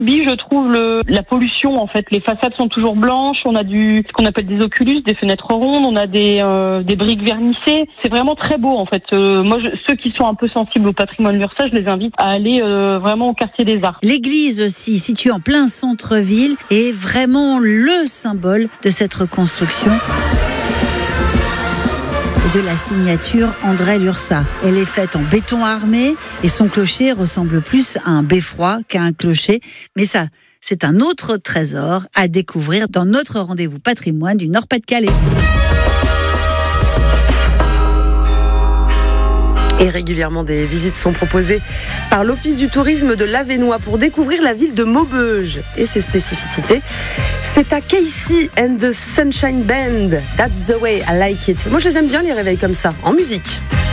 Je trouve la pollution, en fait. Les façades sont toujours blanches. On a ce qu'on appelle des oculus, des fenêtres rondes. On a des briques vernissées. C'est vraiment très beau, en fait. Moi, ceux qui sont un peu sensibles au patrimoine Lurçat, je les invite à aller vraiment au quartier des Arts. L'église aussi, située en plein centre-ville, est vraiment le symbole de cette reconstruction de la signature André Lurçat. Elle est faite en béton armé et son clocher ressemble plus à un beffroi qu'à un clocher. Mais ça, c'est un autre trésor à découvrir dans notre rendez-vous patrimoine du Nord-Pas-de-Calais. Et régulièrement, des visites sont proposées par l'Office du tourisme de l'Avesnois pour découvrir la ville de Maubeuge et ses spécificités. C'est à Casey and the Sunshine Band. That's the way I like it. Moi, je les aime bien, les réveils comme ça, en musique.